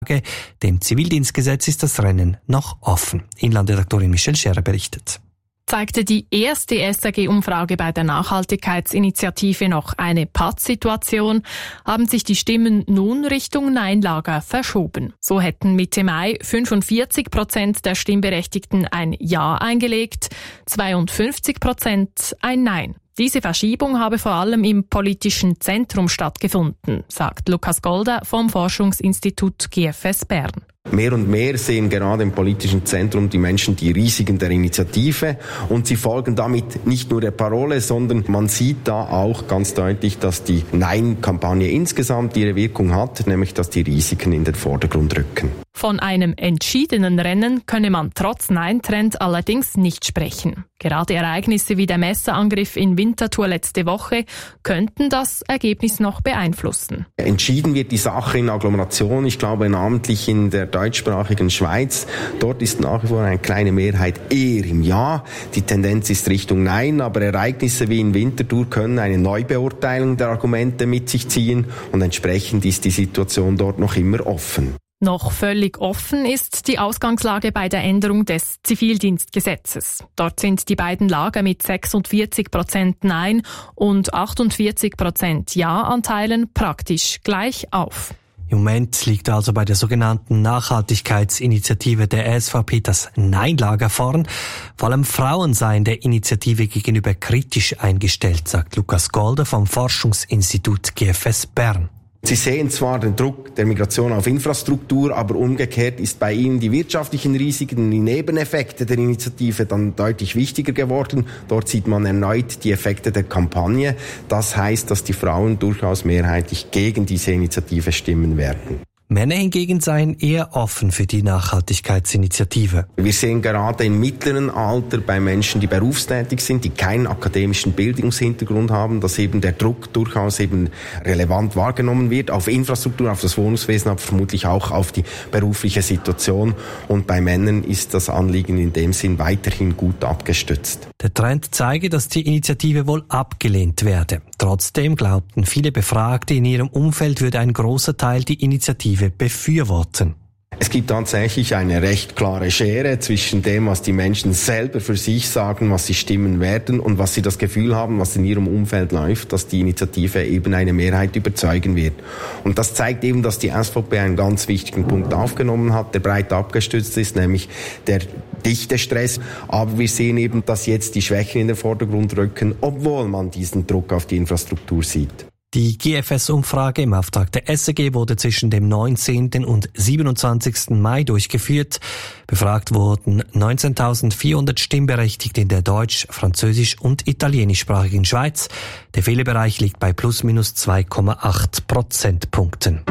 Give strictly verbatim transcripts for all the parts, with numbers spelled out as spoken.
Dem Zivildienstgesetz ist das Rennen noch offen. Inlandredaktorin Michelle Scherer berichtet. Zeigte die erste S R G-Umfrage bei der Nachhaltigkeitsinitiative noch eine Pattsituation, haben sich die Stimmen nun Richtung Nein-Lager verschoben. So hätten Mitte Mai fünfundvierzig Prozent der Stimmberechtigten ein Ja eingelegt, zweiundfünfzig Prozent ein Nein. Diese Verschiebung habe vor allem im politischen Zentrum stattgefunden, sagt Lukas Golder vom Forschungsinstitut G F S Bern. Mehr und mehr sehen gerade im politischen Zentrum die Menschen die Risiken der Initiative und sie folgen damit nicht nur der Parole, sondern man sieht da auch ganz deutlich, dass die Nein-Kampagne insgesamt ihre Wirkung hat, nämlich dass die Risiken in den Vordergrund rücken. Von einem entschiedenen Rennen könne man trotz Nein-Trend allerdings nicht sprechen. Gerade Ereignisse wie der Messerangriff in Winterthur letzte Woche könnten das Ergebnis noch beeinflussen. Entschieden wird die Sache in Agglomeration, ich glaube namentlich in der deutschsprachigen Schweiz. Dort ist nach wie vor eine kleine Mehrheit eher im Ja. Die Tendenz ist Richtung Nein, aber Ereignisse wie in Winterthur können eine Neubeurteilung der Argumente mit sich ziehen und entsprechend ist die Situation dort noch immer offen. Noch völlig offen ist die Ausgangslage bei der Änderung des Zivildienstgesetzes. Dort sind die beiden Lager mit sechsundvierzig Prozent Nein und achtundvierzig Prozent Ja-Anteilen praktisch gleich auf. Im Moment liegt also bei der sogenannten Nachhaltigkeitsinitiative der S V P das Nein-Lager vorn. Vor allem Frauen seien der Initiative gegenüber kritisch eingestellt, sagt Lukas Golder vom Forschungsinstitut G F S Bern. Sie sehen zwar den Druck der Migration auf Infrastruktur, aber umgekehrt ist bei ihnen die wirtschaftlichen Risiken, die Nebeneffekte der Initiative dann deutlich wichtiger geworden. Dort sieht man erneut die Effekte der Kampagne. Das heißt, dass die Frauen durchaus mehrheitlich gegen diese Initiative stimmen werden. Männer hingegen seien eher offen für die Nachhaltigkeitsinitiative. Wir sehen gerade im mittleren Alter bei Menschen, die berufstätig sind, die keinen akademischen Bildungshintergrund haben, dass eben der Druck durchaus eben relevant wahrgenommen wird auf Infrastruktur, auf das Wohnungswesen, aber vermutlich auch auf die berufliche Situation. Und bei Männern ist das Anliegen in dem Sinn weiterhin gut abgestützt. Der Trend zeige, dass die Initiative wohl abgelehnt werde. Trotzdem glaubten viele Befragte, in ihrem Umfeld würde ein großer Teil die Initiative befürworten. Es gibt tatsächlich eine recht klare Schere zwischen dem, was die Menschen selber für sich sagen, was sie stimmen werden und was sie das Gefühl haben, was in ihrem Umfeld läuft, dass die Initiative eben eine Mehrheit überzeugen wird. Und das zeigt eben, dass die S V P einen ganz wichtigen Punkt aufgenommen hat, der breit abgestützt ist, nämlich der Dichtestress. Aber wir sehen eben, dass jetzt die Schwächen in den Vordergrund rücken, obwohl man diesen Druck auf die Infrastruktur sieht. Die G F S-Umfrage im Auftrag der S R G wurde zwischen dem neunzehnten und siebenundzwanzigsten Mai durchgeführt. Befragt wurden neunzehntausendvierhundert Stimmberechtigte in der deutsch-, französisch- und italienischsprachigen Schweiz. Der Fehlerbereich liegt bei plus minus zwei Komma acht Prozentpunkten.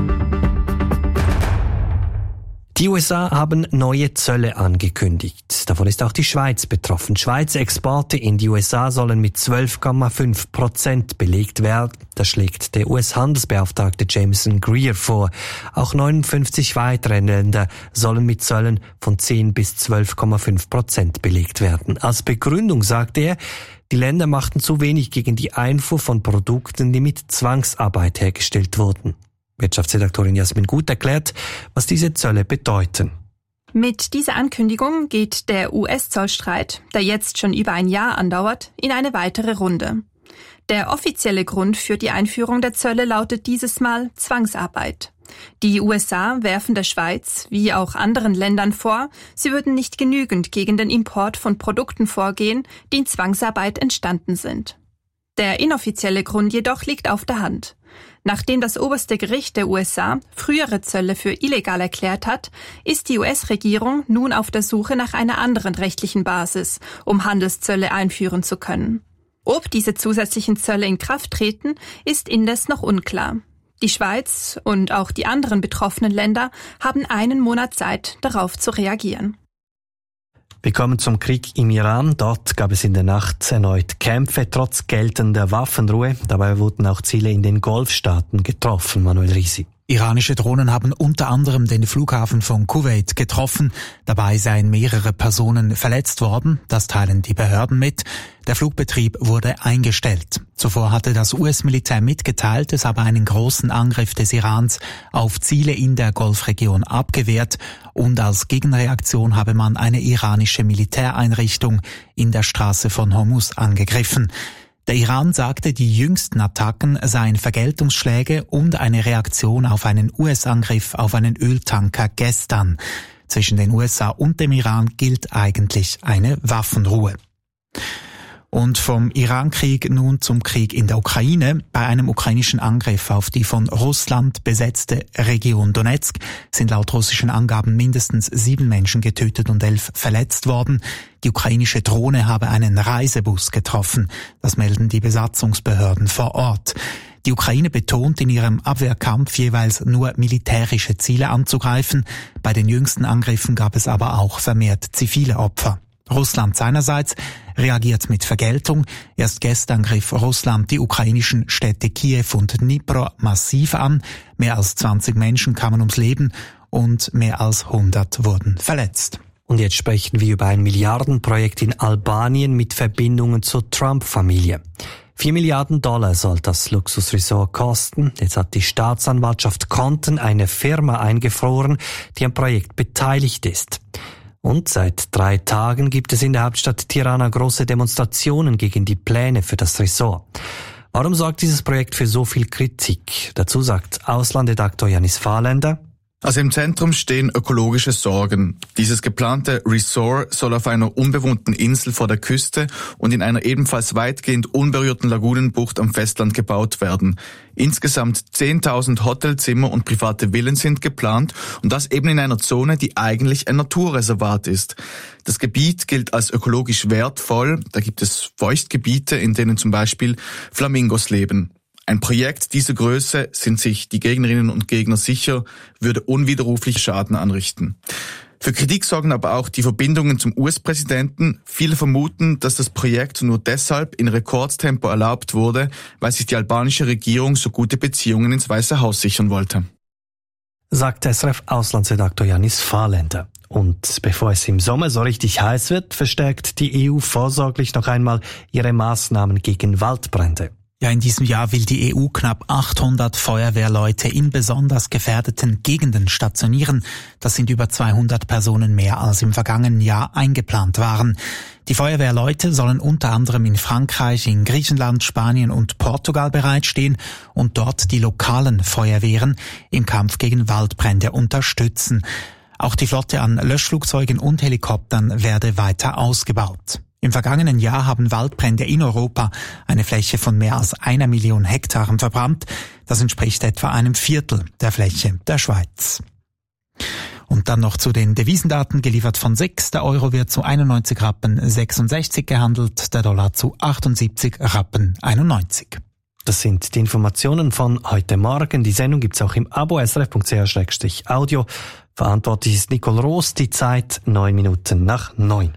Die U S A haben neue Zölle angekündigt. Davon ist auch die Schweiz betroffen. Schweizer Exporte in die U S A sollen mit zwölf Komma fünf Prozent belegt werden. Das schlägt der U S-Handelsbeauftragte Jameson Greer vor. Auch neunundfünfzig weitere Länder sollen mit Zöllen von zehn bis zwölf Komma fünf Prozent belegt werden. Als Begründung sagt er, die Länder machten zu wenig gegen die Einfuhr von Produkten, die mit Zwangsarbeit hergestellt wurden. Wirtschaftsredaktorin Jasmin Gut erklärt, was diese Zölle bedeuten. Mit dieser Ankündigung geht der U S-Zollstreit, der jetzt schon über ein Jahr andauert, in eine weitere Runde. Der offizielle Grund für die Einführung der Zölle lautet dieses Mal Zwangsarbeit. Die U S A werfen der Schweiz, wie auch anderen Ländern vor, sie würden nicht genügend gegen den Import von Produkten vorgehen, die in Zwangsarbeit entstanden sind. Der inoffizielle Grund jedoch liegt auf der Hand. Nachdem das oberste Gericht der U S A frühere Zölle für illegal erklärt hat, ist die U S-Regierung nun auf der Suche nach einer anderen rechtlichen Basis, um Handelszölle einführen zu können. Ob diese zusätzlichen Zölle in Kraft treten, ist indes noch unklar. Die Schweiz und auch die anderen betroffenen Länder haben einen Monat Zeit, darauf zu reagieren. Wir kommen zum Krieg im Iran. Dort gab es in der Nacht erneut Kämpfe, trotz geltender Waffenruhe. Dabei wurden auch Ziele in den Golfstaaten getroffen, Manuel Risi. Iranische Drohnen haben unter anderem den Flughafen von Kuwait getroffen. Dabei seien mehrere Personen verletzt worden. Das teilen die Behörden mit. Der Flugbetrieb wurde eingestellt. Zuvor hatte das U S-Militär mitgeteilt, es habe einen großen Angriff des Irans auf Ziele in der Golfregion abgewehrt und als Gegenreaktion habe man eine iranische Militäreinrichtung in der Straße von Hormuz angegriffen. Der Iran sagte, die jüngsten Attacken seien Vergeltungsschläge und eine Reaktion auf einen U S-Angriff auf einen Öltanker gestern. Zwischen den U S A und dem Iran gilt eigentlich eine Waffenruhe. Und vom Iran-Krieg nun zum Krieg in der Ukraine. Bei einem ukrainischen Angriff auf die von Russland besetzte Region Donetsk sind laut russischen Angaben mindestens sieben Menschen getötet und elf verletzt worden. Die ukrainische Drohne habe einen Reisebus getroffen. Das melden die Besatzungsbehörden vor Ort. Die Ukraine betont in ihrem Abwehrkampf jeweils nur militärische Ziele anzugreifen. Bei den jüngsten Angriffen gab es aber auch vermehrt zivile Opfer. Russland seinerseits reagiert mit Vergeltung. Erst gestern griff Russland die ukrainischen Städte Kiew und Dnipro massiv an. Mehr als zwanzig Menschen kamen ums Leben und mehr als hundert wurden verletzt. Und jetzt sprechen wir über ein Milliardenprojekt in Albanien mit Verbindungen zur Trump-Familie. Vier Milliarden Dollar soll das Luxusresort kosten. Jetzt hat die Staatsanwaltschaft Konten eine Firma eingefroren, die am Projekt beteiligt ist. Und seit drei Tagen gibt es in der Hauptstadt Tirana große Demonstrationen gegen die Pläne für das Resort. Warum sorgt dieses Projekt für so viel Kritik? Dazu sagt Auslandredaktor Janis Fahrländer: Also im Zentrum stehen ökologische Sorgen. Dieses geplante Resort soll auf einer unbewohnten Insel vor der Küste und in einer ebenfalls weitgehend unberührten Lagunenbucht am Festland gebaut werden. Insgesamt zehntausend Hotelzimmer und private Villen sind geplant und das eben in einer Zone, die eigentlich ein Naturreservat ist. Das Gebiet gilt als ökologisch wertvoll. Da gibt es Feuchtgebiete, in denen zum Beispiel Flamingos leben. Ein Projekt dieser Größe, sind sich die Gegnerinnen und Gegner sicher, würde unwiderruflich Schaden anrichten. Für Kritik sorgen aber auch die Verbindungen zum U S-Präsidenten. Viele vermuten, dass das Projekt nur deshalb in Rekordtempo erlaubt wurde, weil sich die albanische Regierung so gute Beziehungen ins Weiße Haus sichern wollte. Sagt S R F-Auslandsredaktor Janis Fahrländer. Und bevor es im Sommer so richtig heiß wird, verstärkt die E U vorsorglich noch einmal ihre Maßnahmen gegen Waldbrände. Ja, in diesem Jahr will die E U knapp achthundert Feuerwehrleute in besonders gefährdeten Gegenden stationieren. Das sind über zweihundert Personen mehr als im vergangenen Jahr eingeplant waren. Die Feuerwehrleute sollen unter anderem in Frankreich, in Griechenland, Spanien und Portugal bereitstehen und dort die lokalen Feuerwehren im Kampf gegen Waldbrände unterstützen. Auch die Flotte an Löschflugzeugen und Helikoptern werde weiter ausgebaut. Im vergangenen Jahr haben Waldbrände in Europa eine Fläche von mehr als einer Million Hektaren verbrannt. Das entspricht etwa einem Viertel der Fläche der Schweiz. Und dann noch zu den Devisendaten, geliefert von S I X. Der Euro wird zu einundneunzig Rappen sechsundsechzig gehandelt, der Dollar zu achtundsiebzig Rappen einundneunzig. Das sind die Informationen von heute Morgen. Die Sendung gibt's auch im Abo s r f punkt c h slash audio. Verantwortlich ist Nicole Roos. Die Zeit neun Minuten nach neun.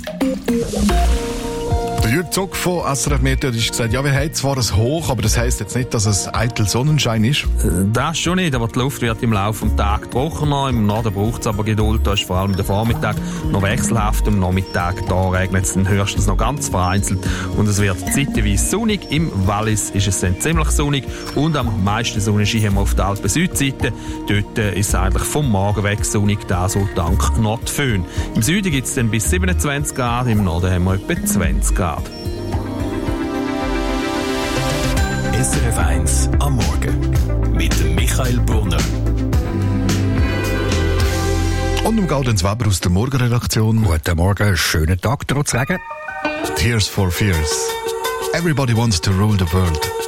Der Jürg Zock von S R F Meteor hat gesagt, ja, wir haben zwar ein Hoch, aber das heisst jetzt nicht, dass es eitel Sonnenschein ist. Das schon nicht, aber die Luft wird im Laufe des Tages trockener. Im Norden braucht es aber Geduld. Da ist vor allem der Vormittag noch wechselhaft. Am Nachmittag da regnet es dann höchstens noch ganz vereinzelt. Und es wird zeitweise sonnig. Im Wallis ist es dann ziemlich sonnig. Und am meisten Sonnenschein haben wir auf der Alpen-Südseite. Dort ist es eigentlich vom Morgen weg sonnig, da so dank Nordföhn. Im Süden gibt es dann bis siebenundzwanzig Grad, im Norden haben wir etwa zwanzig Grad. S R F eins am Morgen mit dem Michael Brunner. Und um Gaudenz Weber aus der Morgenredaktion. Guten Morgen, schönen Tag trotz Regen. Tears for Fears. Everybody wants to rule the world.